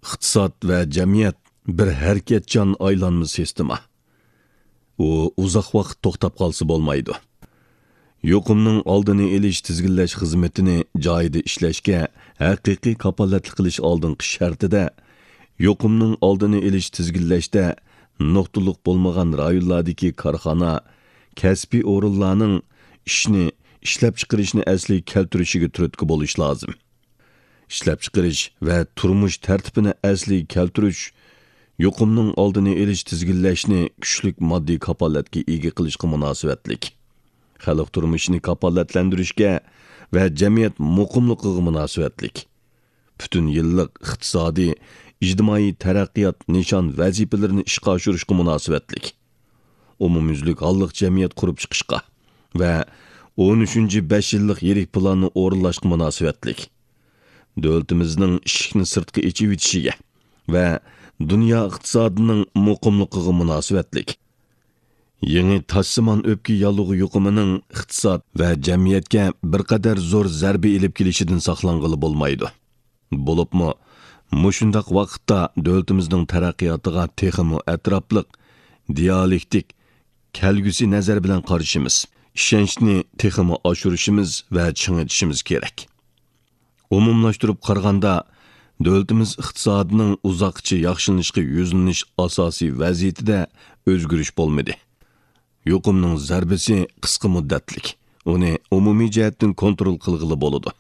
iqtisod va jamiyat bir harakatchan aylanma sistema. U uzoq vaqt to'xtab qolsa bo'lmaydi. Yuqumning oldini olish tizginlash xizmatini joyida ishlashga haqiqiy kapolatlik qilish oldingi shartida yuqumning oldini olish tizginlashda nuqtaliq bo'lmagan rayonlardagi korxona, kasbiy o'rinlarning ishni ishlab chiqarishni asli keltirishiga turtki bo'lish lozim. İşlep çıkarış ve turmuş tertibini asli keltirish, yuqumning oldini olish tizginlashni kuchlik moddiy kapolatga ega qilishga munosabatlik. Xalq turmushini kapolatlantirishga va jamiyat muqimligiga munosabatlik. Butun yillik iqtisodiy, ijtimoiy taraqqiyot nishon vazifalarini ishga oshirishga munosabatlik. Umumyuzlik holliq jamiyat qurib chiqishga va 13-5 yillik yirik planni o'rinlashga munosabatlik. Dövlətimizin işikni sırtqı içib itişiga və dünya iqtisadining muqimligiga munosabatlik. Yangi taşsiman öpki yallığı yuqumining iqtisod və jamiyatga bir qadar zo'r zarba elib kelishidan saqlanğılı bo'lmaydi. Bo'libmi, mushundaq vaqtda dövlətimizning taraqqiyotiga texmi atropliq, dialektik, kelgusi nazar bilan qarashimiz, ishonchni texmi oshirishimiz va chingitishimiz kerak. Umumlashtirib qaraganda, dövlətimiz iqtisodining uzoqcha yaxshilanishga yuzlanish asosiy vaziyatida o'zgarish bo'lmadi. Yuqumning zarbasi qisqa muddatlik. Uni umumiy jihatdan kontrol qilg'ili bo'ladi.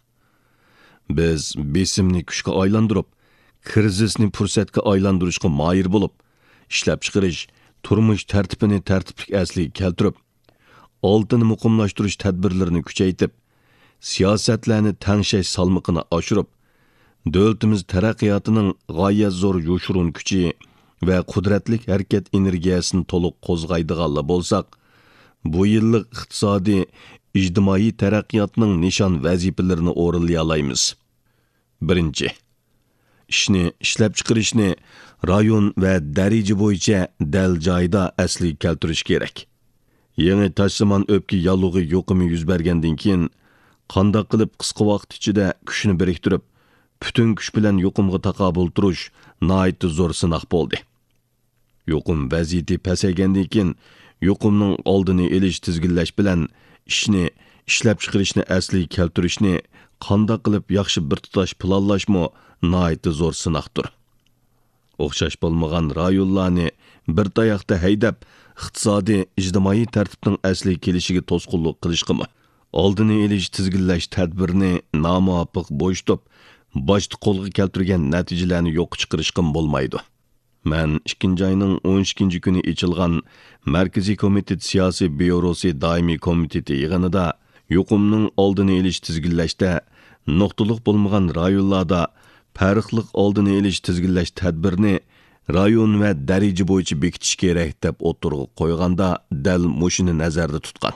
Biz besimni kuchga aylantirib, krizisni fursatga aylantirishga moyir bo'lib, ishlab chiqarish, turmush tartibini tartiblik asliga keltirib, oltin muqimlashtirish tadbirlarini kuchaytirib, siyosatlarni tangshash salmiqini oshirib, dövlətimiz taraqqiyotining g'oyat zo'r yoshurun kuchi va qudratli harakat energiyasini to'liq qo'zg'aydiganlar bo'lsak, bu yillik iqtisodiy, ijtimoiy taraqqiyotning nishon vazifalarini o'rinlay olamiz. Birinchi, ishni ishlab chiqarishni rayon va daraja bo'yicha dal joyida asli keltirish kerak. Yangi taşsiman öpki yallığı yuqumi yuz bergandan keyin qanday qilib qisqa vaqt ichida kuchni biriktirib, butun kuch bilan yuqumga taqobil turish nihoyat zo'r sinoq bo'ldi. Yuqum vaziyati pasaygandan keyin yuqumning oldini olish tizginlash bilan ishni ishlab chiqarishni asli keltirishni qanday qilib yaxshi bir tutash planlashmi nihoyat zo'r sinoqdir. O'xshash bo'lmagan rayonlarni bir tayoqda haydab, iqtisodiy, ijtimoiy tartibning asli kelishiga to'sqinlik qilishqimi? Oldini olish tizginlash tadbirini nomuvofiq bo'shtib, boshda qo'lga keltirgan natijalarni yo'q chiqarishqim bo'lmaydi. Men 2 oyning 12 kuni ochilgan Markaziy komitet siyosiy byurosi doimiy komiteti yig'inida yuqumning oldini olish tizginlashda nuqtaliq bo'lmagan rayonlarda farqli oldini olish tizginlash tadbirini rayon va daraja bo'yicha bekitish kerak deb o'tirg'i qo'yganda dal mushuni nazarda tutgan.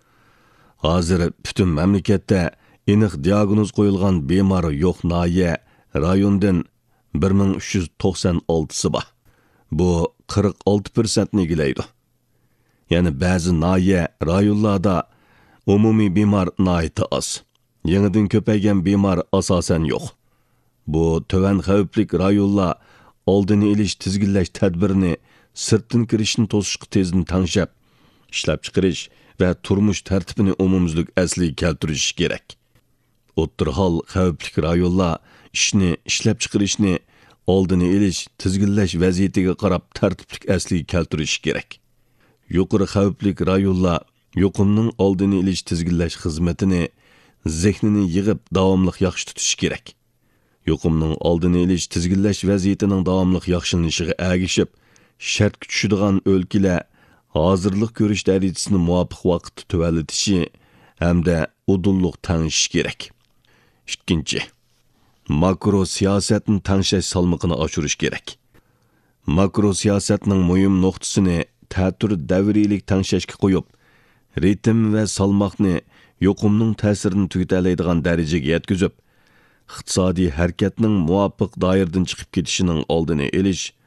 Hozir butun mamlakatda aniq diagnoz qo'yilgan bemor yo'q noya rayondan 1396si bor. Bu 46%ni egallaydi. Ya'ni ba'zi noya rayonlarda umumiy bemor noyati oz. Yangidan ko'paygan bemor asosan yo'q. Bu tuvan xavflik rayonlar oldini olish tizginlash tadbirini sirtdan kirishni to'sishga tezdan tanshab, ishlab chiqarish va turmush tartibini umumyuzlik asliga keltirish kerak. O'ttirhol xavflik rayonlar ishni ishlab chiqarishni oldini olish tizginlash vaziyatiga qarab tartiblik asliga keltirish kerak. Yuqori xavflik rayonlar yuqumning oldini olish tizginlash xizmatini zehnini yig'ib davomli yaxshi tutish kerak. Yuqumning oldini olish tizginlash vaziyatining davomli yaxshilanishiga ergishib, shart tushadigan o'lkalar hozirlik ko'rish darajasini muvofiq vaqtda tuvalitishi hamda udulluq tanishish kerak. Ikkinchi, makro siyosatni tanishish salmiqini oshirish kerak. Makro siyosatning muhim nuqtasini ta'tir davriylik tanishishga qo'yib, ritm va salmoqni yuqumning ta'sirini tugataladigan darajaga yetkazib, iqtisodiy harakatning muvofiq doiradan chiqib ketishining oldini olish